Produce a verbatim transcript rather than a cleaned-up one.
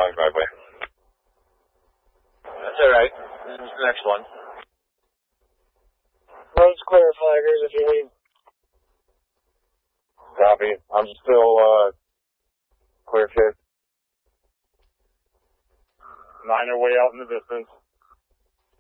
wrong driveway. That's alright. This is the next one. Road's clear, flaggers, if you need. Copy. I'm still, uh, clear chase. Niner way out in the distance.